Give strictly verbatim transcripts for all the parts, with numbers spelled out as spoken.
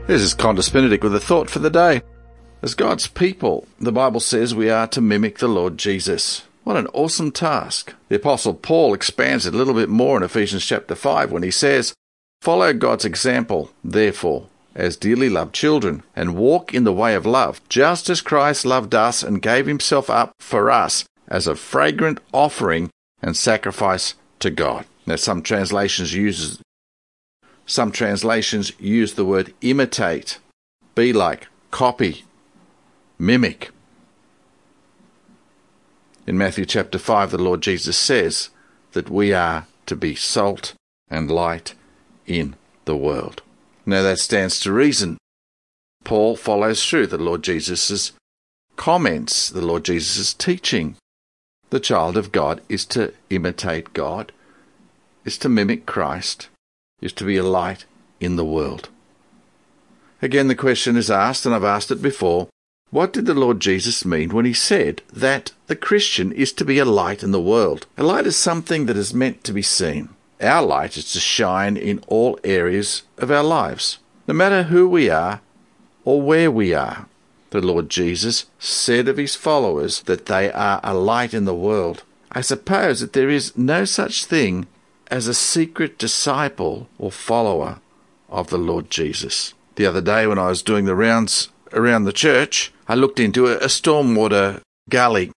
This is Qantas Benedict with a thought for the day. As God's people, the Bible says we are to mimic the Lord Jesus. What an awesome task. The Apostle Paul expands it a little bit more in Ephesians chapter five when he says, "Follow God's example, therefore, as dearly loved children, and walk in the way of love, just as Christ loved us and gave himself up for us as a fragrant offering and sacrifice to God." Now, some translations use some translations use the word imitate, be like, copy, mimic. In Matthew chapter five, the Lord Jesus says that we are to be salt and light in the world. Now that stands to reason. Paul follows through the Lord Jesus' comments, the Lord Jesus' teaching. The child of God is to imitate God, is to mimic Christ, is to be a light in the world. Again, the question is asked, and I've asked it before, what did the Lord Jesus mean when he said that the Christian is to be a light in the world? A light is something that is meant to be seen. Our light is to shine in all areas of our lives, no matter who we are or where we are. The Lord Jesus said of his followers that they are a light in the world. I suppose that there is no such thing as a secret disciple or follower of the Lord Jesus. The other day when I was doing the rounds around the church, I looked into a, a stormwater gully.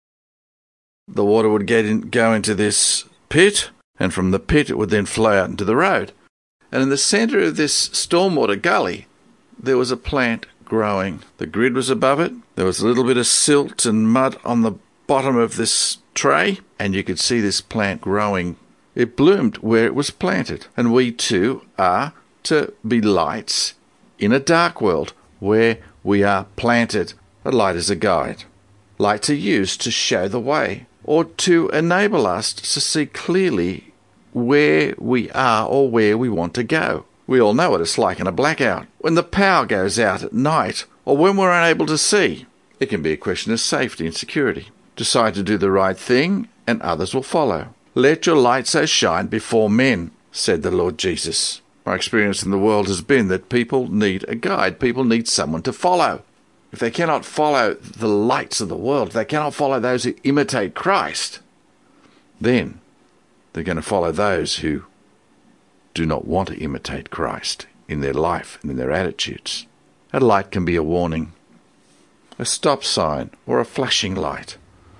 The water would get in, go into this pit, and from the pit it would then flow out into the road. And in the centre of this stormwater gully, there was a plant growing. The grid was above it. There was a little bit of silt and mud on the bottom of this tray, and you could see this plant growing. It bloomed where it was planted. And we too are to be lights in a dark world where we are planted. A light is a guide. Lights are used to show the way or to enable us to see clearly where we are or where we want to go. We all know what it's like in a blackout. When the power goes out at night or when we're unable to see, it can be a question of safety and security. Decide to do the right thing and others will follow. "Let your light so shine before men," said the Lord Jesus. My experience in the world has been that people need a guide. People need someone to follow. If they cannot follow the lights of the world, if they cannot follow those who imitate Christ, then they're going to follow those who do not want to imitate Christ in their life and in their attitudes. A light can be a warning, a stop sign, or a flashing light.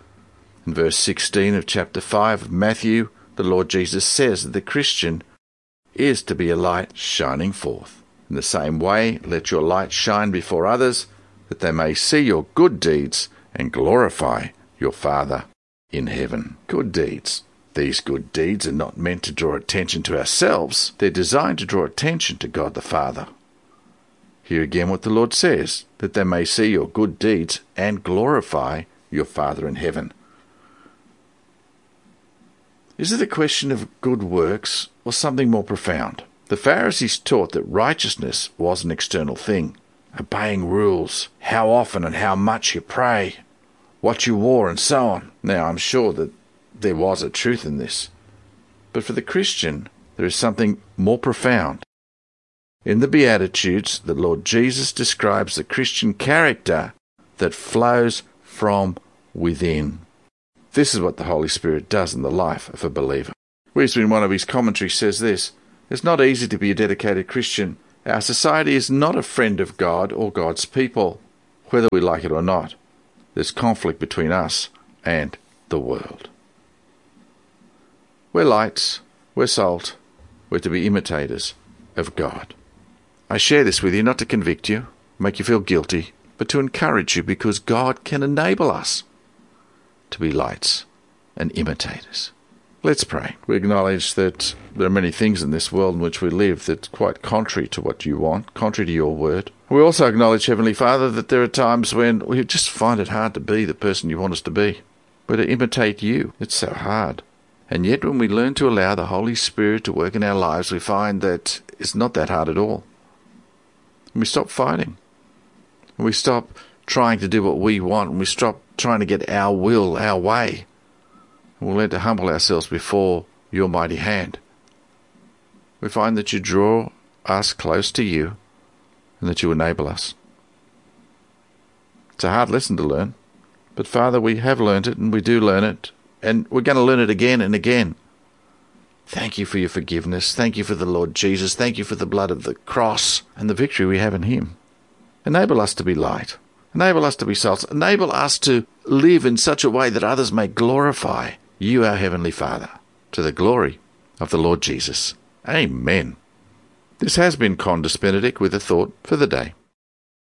In verse sixteen of chapter five of Matthew, the Lord Jesus says that the Christian is to be a light shining forth. In the same way, let your light shine before others, that they may see your good deeds and glorify your Father in heaven. Good deeds. These good deeds are not meant to draw attention to ourselves. They're designed to draw attention to God the Father. Hear again what the Lord says, that they may see your good deeds and glorify your Father in heaven. Is it a question of good works or something more profound? The Pharisees taught that righteousness was an external thing, obeying rules, how often and how much you pray, what you wore and so on. Now, I'm sure that there was a truth in this. But for the Christian, there is something more profound. In the Beatitudes, the Lord Jesus describes the Christian character that flows from within. This is what the Holy Spirit does in the life of a believer. Wesley, in one of his commentaries, says this: "It's not easy to be a dedicated Christian. Our society is not a friend of God or God's people, whether we like it or not. There's conflict between us and the world." We're lights, we're salt, we're to be imitators of God. I share this with you not to convict you, make you feel guilty, but to encourage you, because God can enable us to be lights and imitators. Let's pray. We acknowledge that there are many things in this world in which we live that's quite contrary to what you want, contrary to your word. We also acknowledge, Heavenly Father, that there are times when we just find it hard to be the person you want us to be. We're to imitate you. It's so hard. And yet when we learn to allow the Holy Spirit to work in our lives, we find that it's not that hard at all. And we stop fighting. And we stop trying to do what we want, and we stop trying to get our will, our way. And we'll learn to humble ourselves before your mighty hand. We find that you draw us close to you, and that you enable us. It's a hard lesson to learn, but Father, we have learned it, and we do learn it, and we're going to learn it again and again. Thank you for your forgiveness. Thank you for the Lord Jesus. Thank you for the blood of the cross and the victory we have in him. Enable us to be light. Enable us to be salt. Enable us to live in such a way that others may glorify you, our Heavenly Father, to the glory of the Lord Jesus. Amen. This has been Condus Benedict with a thought for the day.